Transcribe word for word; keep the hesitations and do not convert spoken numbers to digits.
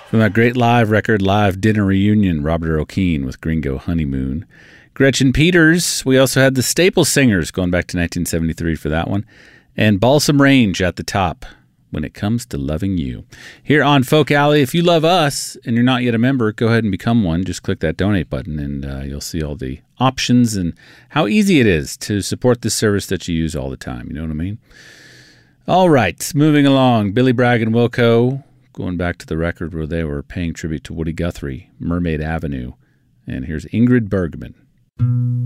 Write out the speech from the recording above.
From that great live record, Live Dinner Reunion, Robert Earl Keen with Gringo Honeymoon. Gretchen Peters. We also had the Staple Singers going back to nineteen seventy-three for that one. And Balsam Range at the top, When It Comes to Loving You. Here on Folk Alley, if you love us and you're not yet a member, go ahead and become one. Just click that donate button and uh, you'll see all the options and how easy it is to support this service that you use all the time. You know what I mean? All right, moving along. Billy Bragg and Wilco, going back to the record where they were paying tribute to Woody Guthrie, Mermaid Avenue. And here's Ingrid Bergman.